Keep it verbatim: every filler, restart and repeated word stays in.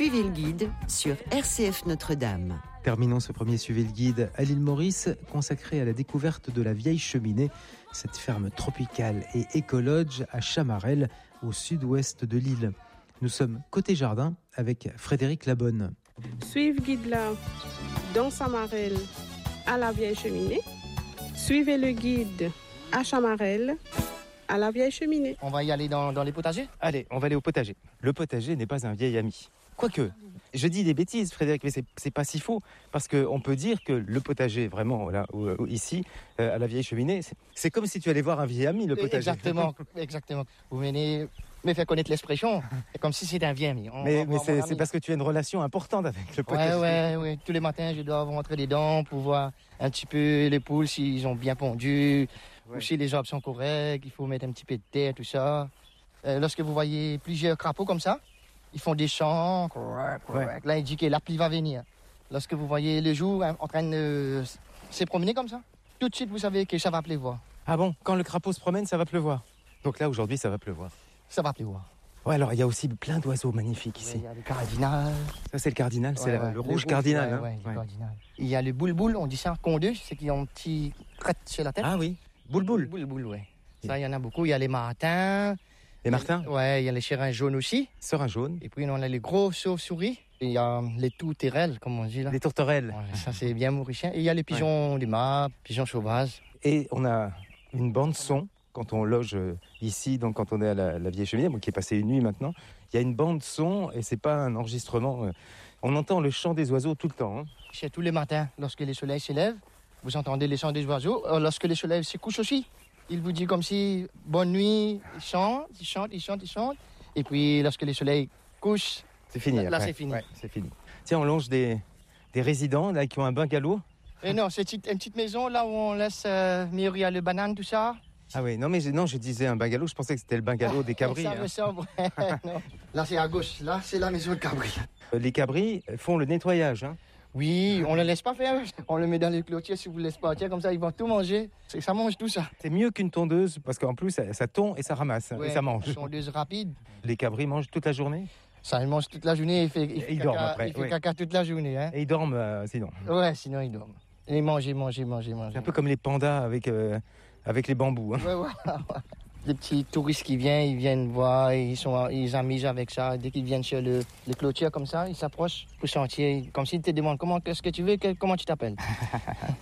Suivez le guide sur R C F Notre-Dame. Terminons ce premier Suivez le guide à l'île Maurice, consacré à la découverte de la Vieille Cheminée, cette ferme tropicale et écologe à Chamarel, au sud-ouest de l'île. Nous sommes côté jardin avec Frédéric Labonne. Suivez le guide là, dans Chamarel, à la Vieille Cheminée. Suivez le guide à Chamarel, à la Vieille Cheminée. On va y aller dans, dans les potagers ? Allez, on va aller au potager. Le potager n'est pas un vieil ami. Quoique, je dis des bêtises, Frédéric, mais c'est, c'est pas si faux, parce qu'on peut dire que le potager, vraiment, là, ou, ou, ici, euh, à la Vieille Cheminée, c'est, c'est comme si tu allais voir un vieil ami, le potager. Exactement, exactement. Vous venez me faire connaître l'expression, c'est comme si c'était un vieil ami. On, mais on mais c'est, c'est parce que tu as une relation importante avec le potager. Ouais, ouais, ouais. Tous les matins, je dois rentrer dedans pour voir un petit peu les poules, s'ils ont bien pondu, ouais. Ou si les arbres sont corrects, il faut mettre un petit peu de terre, tout ça. Euh, lorsque vous voyez plusieurs crapauds comme ça, ils font des chants, correct, correct. Ouais. Là, il dit que la pluie va venir. Lorsque vous voyez le jour hein, en train de se promener comme ça, tout de suite, vous savez que ça va pleuvoir. Ah bon ? Quand le crapaud se promène, ça va pleuvoir. Donc là, aujourd'hui, ça va pleuvoir. Ça va pleuvoir. Ouais, alors il y a aussi plein d'oiseaux magnifiques ici. Il ouais, y a le cardinal. Ça, c'est le cardinal, c'est ouais, la, ouais. le, le rouge, rouge cardinal. Ouais, hein. ouais, ouais. Cardinal. Il y a le boule-boule, on dit ça, condeux, c'est qu'ils ont un petit crête sur la tête. Ah oui, boule-boule. Boule-boule, ouais. Ça, il y en a beaucoup. Il y a les martins. Les martins ? Ouais, il y a les chérins jaunes aussi. Serins jaunes. Et puis, on a les gros chauves-souris. Et il y a les tourterelles, comme on dit là. Les tourterelles. Ouais, ça, c'est bien mauricien. Et il y a les pigeons ouais. des mares, pigeons sauvages. Et on a une bande-son quand on loge ici, donc quand on est à la, la Vieille Cheminée, qui est passée une nuit maintenant. Il y a une bande-son et c'est pas un enregistrement. On entend le chant des oiseaux tout le temps. Hein. C'est tous les matins, lorsque le soleil se lève, vous entendez les chants des oiseaux. Lorsque le soleil se couche aussi, il vous dit comme si bonne nuit, il chante, il chante, il chante, il chante. Et puis lorsque le soleil couche, c'est fini. Là, là ouais, c'est fini. Ouais, c'est fini. Tiens, on longe des, des résidents là, qui ont un bungalow. Et non, c'est une petite maison là où on laisse euh, mûrir le banane, tout ça. Ah oui, non mais je, non, je disais un bungalow, je pensais que c'était le bungalow des cabris. Ça hein. me semble, ouais, non. Là c'est à gauche, là c'est la maison de cabri. Les cabris font le nettoyage. Hein. Oui, on ne le laisse pas faire. On le met dans les clôtures, si vous ne laissez pas tiens, comme ça, ils vont tout manger. C'est, ça mange tout ça. C'est mieux qu'une tondeuse, parce qu'en plus, ça, ça tond et ça ramasse, ouais, et ça mange. Une tondeuse rapide. Les cabris mangent toute la journée ? Ça, ils mangent toute la journée, il fait, il fait, ils caca, dorment après, il fait ouais. caca toute la journée. Hein. Et ils dorment euh, sinon ? Ouais, sinon ils dorment. Et ils mangent, ils mangent, ils mangent, ils mangent. C'est un peu comme les pandas avec, euh, avec les bambous. Hein. Ouais, ouais. Les petits touristes qui viennent, ils viennent voir, ils sont, ils s'amusent avec ça. Dès qu'ils viennent sur le, le clôture comme ça, ils s'approchent pour sentir, comme s'ils te demandent comment, qu'est-ce que tu veux, que, comment tu t'appelles.